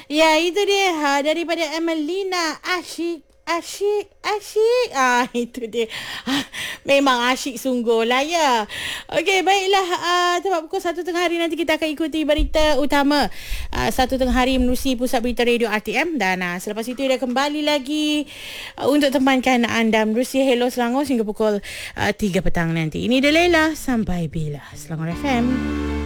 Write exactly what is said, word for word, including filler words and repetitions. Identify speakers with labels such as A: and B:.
A: Ya, itu dia ha, daripada Emelina. Asyik, asyik, asyik. Ah, itu dia. Ah, memang asyik sungguh lah ya. Okey, baiklah. Uh, tempat pukul satu tengah hari nanti kita akan ikuti berita utama. Uh, satu tengah hari menerusi Pusat Berita Radio R T M. Dan uh, selepas itu dia kembali lagi uh, untuk temankan anda menerusi Hello Selangor hingga pukul uh, tiga petang nanti. Ini dia Leila. Sampai bila. Selangor F M.